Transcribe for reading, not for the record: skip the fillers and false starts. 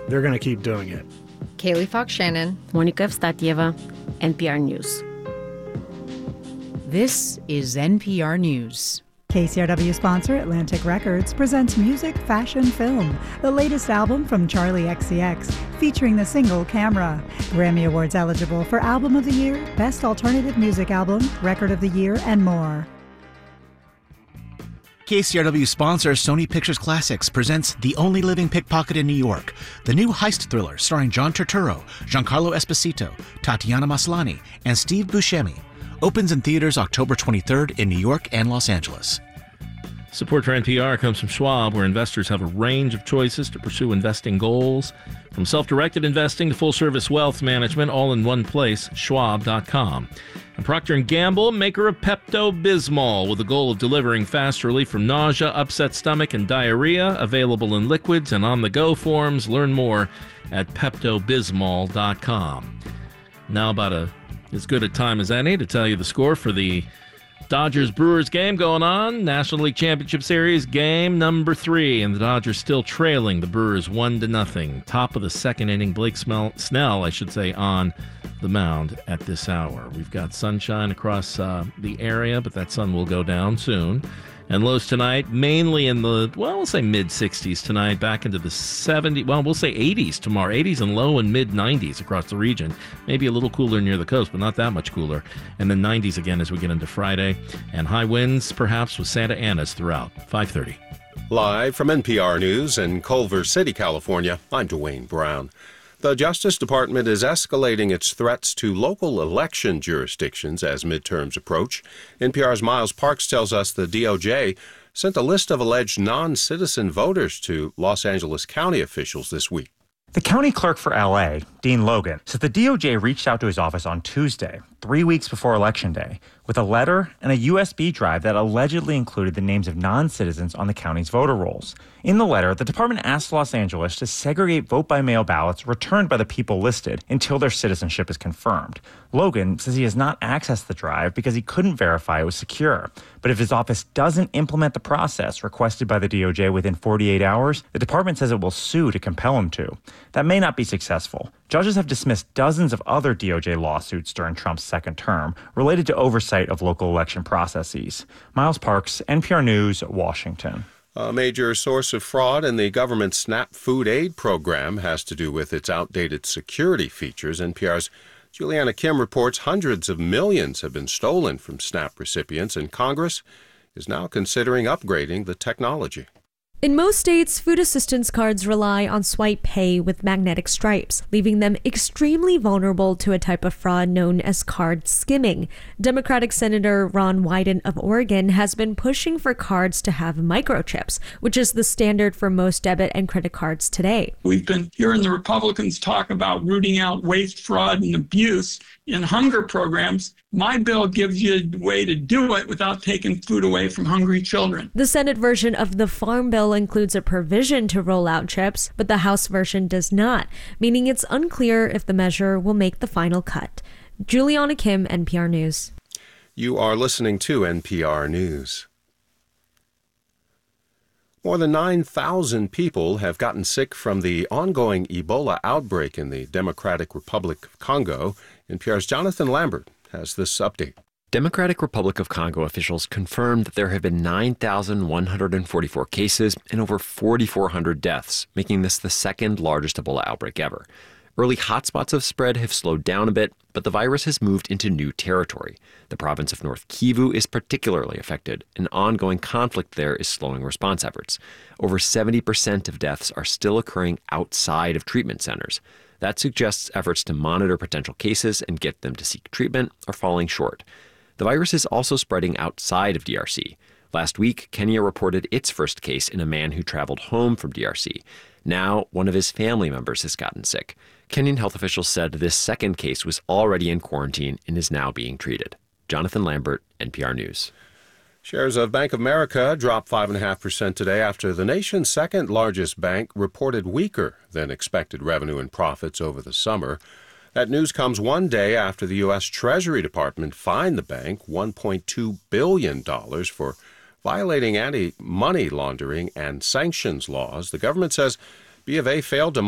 they're going to keep doing it. Kaylee Fox-Shannon, Monica Evstatieva, NPR News. This is NPR News. KCRW sponsor Atlantic Records presents Music, Fashion, Film, the latest album from Charlie XCX, featuring the single Camera. Grammy Awards eligible for Album of the Year, Best Alternative Music Album, Record of the Year, and more. KCRW sponsor Sony Pictures Classics presents The Only Living Pickpocket in New York, the new heist thriller starring John Turturro, Giancarlo Esposito, Tatiana Maslany, and Steve Buscemi. Opens in theaters October 23rd in New York and Los Angeles. Support for NPR comes from Schwab, where investors have a range of choices to pursue investing goals. From self-directed investing to full-service wealth management, all in one place, schwab.com. And Procter & Gamble, maker of Pepto-Bismol, with the goal of delivering fast relief from nausea, upset stomach, and diarrhea. Available in liquids and on-the-go forms. Learn more at peptobismol.com. Now about as good a time as any to tell you the score for the Dodgers-Brewers game going on. National League Championship Series game number 3, and the Dodgers still trailing the Brewers 1-0. Top of the second inning, Blake Snell, on the mound at this hour. We've got sunshine across the area, but that sun will go down soon. And lows tonight, mainly in the, we'll say mid-60s tonight, back into the 70s, we'll say 80s tomorrow. 80s and low and mid-90s across the region. Maybe a little cooler near the coast, but not that much cooler. And then 90s again as we get into Friday. And high winds, perhaps, with Santa Ana's throughout. 5:30. Live from NPR News in Culver City, California, I'm Dwayne Brown. The Justice Department is escalating its threats to local election jurisdictions as midterms approach. NPR's Miles Parks tells us the DOJ sent a list of alleged non-citizen voters to Los Angeles County officials this week. The county clerk for L.A., Dean Logan, says the DOJ reached out to his office on Tuesday, 3 weeks before Election Day, with a letter and a USB drive that allegedly included the names of non-citizens on the county's voter rolls. In the letter, the department asked Los Angeles to segregate vote-by-mail ballots returned by the people listed until their citizenship is confirmed. Logan says he has not accessed the drive because he couldn't verify it was secure. But if his office doesn't implement the process requested by the DOJ within 48 hours, the department says it will sue to compel him to. That may not be successful. Judges have dismissed dozens of other DOJ lawsuits during Trump's second term related to oversight of local election processes. Miles Parks, NPR News, Washington. A major source of fraud in the government's SNAP food aid program has to do with its outdated security features. NPR's Juliana Kim reports hundreds of millions have been stolen from SNAP recipients, and Congress is now considering upgrading the technology. In most states, food assistance cards rely on swipe pay with magnetic stripes, leaving them extremely vulnerable to a type of fraud known as card skimming. Democratic Senator Ron Wyden of Oregon has been pushing for cards to have microchips, which is the standard for most debit and credit cards today. We've been hearing the Republicans talk about rooting out waste, fraud, and abuse in hunger programs. My bill gives you a way to do it without taking food away from hungry children. The Senate version of the Farm Bill includes a provision to roll out chips, but the House version does not, meaning it's unclear if the measure will make the final cut. Juliana Kim, NPR News. You are listening to NPR News. More than 9,000 people have gotten sick from the ongoing Ebola outbreak in the Democratic Republic of Congo. NPR's Jonathan Lambert has this update. Democratic Republic of Congo officials confirmed that there have been 9,144 cases and over 4,400 deaths, making this the second largest Ebola outbreak ever. Early hotspots of spread have slowed down a bit, but the virus has moved into new territory. The province of North Kivu is particularly affected, and ongoing conflict there is slowing response efforts. Over 70% of deaths are still occurring outside of treatment centers. That suggests efforts to monitor potential cases and get them to seek treatment are falling short. The virus is also spreading outside of DRC. Last week, Kenya reported its first case in a man who traveled home from DRC. Now, one of his family members has gotten sick. Kenyan health officials said this second case was already in quarantine and is now being treated. Jonathan Lambert, NPR News. Shares of Bank of America dropped 5.5% today after the nation's second largest bank reported weaker than expected revenue and profits over the summer. That news comes one day after the U.S. Treasury Department fined the bank $1.2 billion for violating anti-money laundering and sanctions laws. The government says B of A failed to